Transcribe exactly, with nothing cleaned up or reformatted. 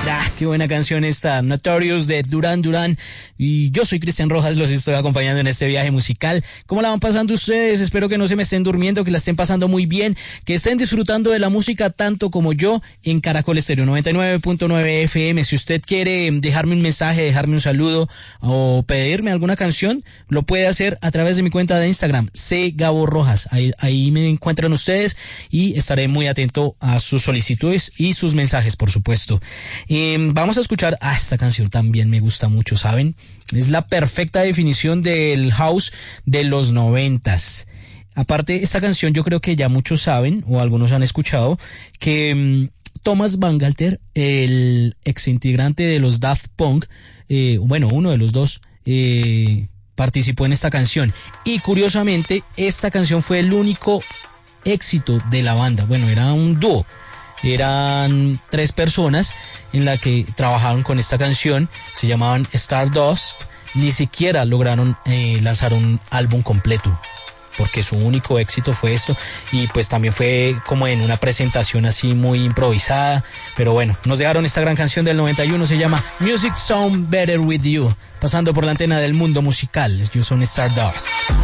Ah, qué buena canción esta, Notorious de Duran Duran. Y yo soy Cristian Rojas, los estoy acompañando en este viaje musical. ¿Cómo la van pasando ustedes? Espero que no se me estén durmiendo, que la estén pasando muy bien, que estén disfrutando de la música tanto como yo en Caracol Estéreo noventa y nueve punto nueve F M. Si usted quiere dejarme un mensaje, dejarme un saludo o pedirme alguna canción, lo puede hacer a través de mi cuenta de Instagram, C Gabo Rojas. Ahí, ahí me encuentran ustedes y estaré muy atento a sus solicitudes y sus mensajes, por supuesto. Eh, vamos a escuchar, ah, esta canción también me gusta mucho, ¿saben? Es la perfecta definición del house de los noventas. Aparte, esta canción yo creo que ya muchos saben, o algunos han escuchado, que um, Thomas Bangalter, el ex integrante de los Daft Punk, eh, bueno, uno de los dos, eh, participó en esta canción. Y curiosamente, esta canción fue el único éxito de la banda. Bueno, era un dúo. Eran tres personas en la que trabajaron con esta canción, se llamaban Stardust. Ni siquiera lograron eh, lanzar un álbum completo, porque su único éxito fue esto, y pues también fue como en una presentación así muy improvisada, pero bueno, nos dejaron esta gran canción del noventa y uno, se llama Music Sound Better With You, pasando por la antena del mundo musical. Ellos son Stardust.